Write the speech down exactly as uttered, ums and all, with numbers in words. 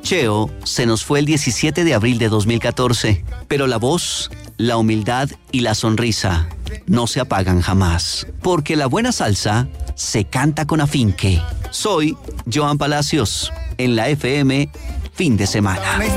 Cheo se nos fue el diecisiete de abril de dos mil catorce, pero la voz, la humildad y la sonrisa no se apagan jamás, porque la buena salsa se canta con afinque. Soy Joan Palacios, en la F M, fin de semana.